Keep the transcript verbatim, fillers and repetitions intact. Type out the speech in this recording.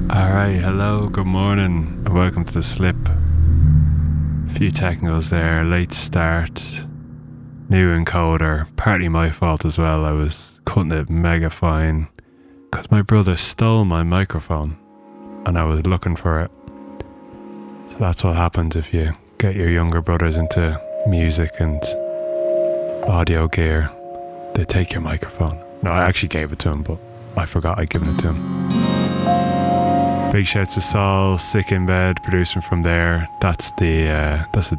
Alright, hello, good morning, and welcome to The Slip. Few technicals there, late start, new encoder, partly my fault as well. I was cutting it mega fine because my brother stole my microphone and I was looking for it. So that's what happens if you get your younger brothers into music and audio gear. They take your microphone. No, I actually gave it to him, but I forgot I'd given it to him. Big shouts to Saul, Sick in Bed, producing from there. That's the uh, that's the